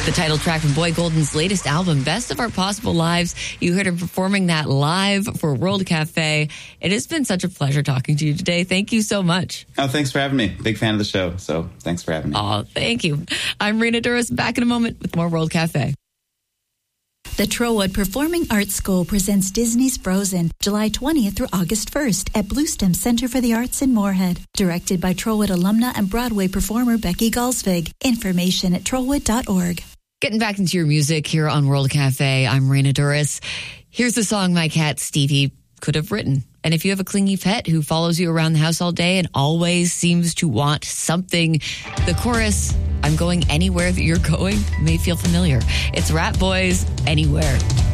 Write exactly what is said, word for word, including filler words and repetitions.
The title track from Boy Golden's latest album, Best of Our Possible Lives. You heard him performing that live for World Cafe. It has been such a pleasure talking to you today. Thank you so much. Oh, thanks for having me. Big fan of the show, so thanks for having me. Oh, thank you. I'm Rena Duras, back in a moment with more World Cafe. The Trowwood Performing Arts School presents Disney's Frozen, July twentieth through August first at Bluestem Center for the Arts in Moorhead. Directed by Trowwood alumna and Broadway performer Becky Galsvig. Information at trowwood dot org. Getting back into your music here on World Cafe, I'm Rena Duras. Here's a song my cat Stevie could have written. And if you have a clingy pet who follows you around the house all day and always seems to want something, the chorus, I'm going anywhere that you're going, may feel familiar. It's Rat Boys, Anywhere.